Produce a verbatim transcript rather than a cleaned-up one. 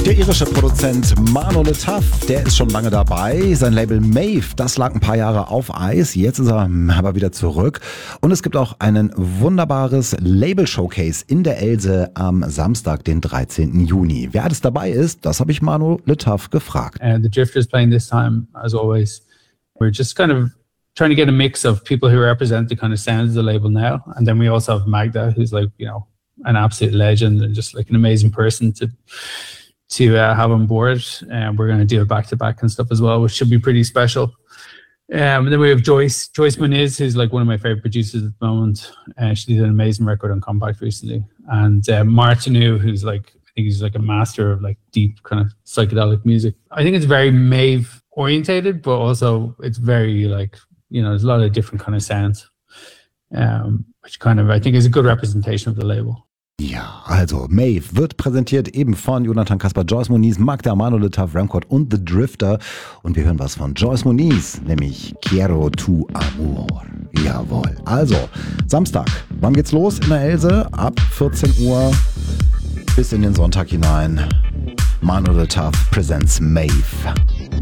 Der irische Produzent Mano Le Tough, der ist schon lange dabei. Sein Label Maeve, das lag ein paar Jahre auf Eis. Jetzt ist er aber wieder zurück. Und es gibt auch ein wunderbares Label-Showcase in der Else am Samstag, den dreizehnten Juni. Wer alles dabei ist, das habe ich Mano Le Tough gefragt. Uh, the Drifters playing this time, as always. We're just kind of trying to get a mix of people who represent the kind of sound of the label now. And then we also have Magda, who's like, you know, an absolute legend and just like an amazing person to to uh, have on board. And we're going to do it back to back and stuff as well, which should be pretty special. Um, and then we have Joyce, Joyce Muniz, who's like one of my favorite producers at the moment. Uh, she did an amazing record on Compact recently. And uh, Martinu, who's like, I think he's like a master of like deep kind of psychedelic music. I think it's very Maeve orientated, but also it's very like, you know, there's a lot of different kind of sounds, um, which kind of, I think is a good representation of the label. Ja, also Maeve wird präsentiert eben von Jonathan Kasper, Joyce Muniz, Magda, Mano Le Tough, Ramcod und The Drifter. Und wir hören was von Joyce Muniz, nämlich Quiero tu amor. Jawohl. Also, Samstag. Wann geht's los in der Else? Ab vierzehn Uhr bis in den Sonntag hinein. Mano Le Tough presents Maeve.